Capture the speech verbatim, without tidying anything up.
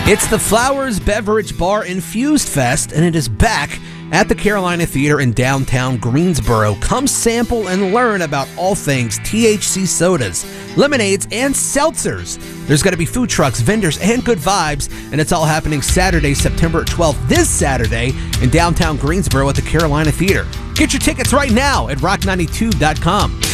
It's the Flowers Beverage Bar Infused Fest, and it is back at the Carolina Theater in downtown Greensboro. Come sample and learn about all things T H C sodas, lemonades, and seltzers. There's going to be food trucks, vendors, and good vibes, and it's all happening Saturday, September twelfth, this Saturday in downtown Greensboro at the Carolina Theater. Get your tickets right now at rock ninety-two dot com.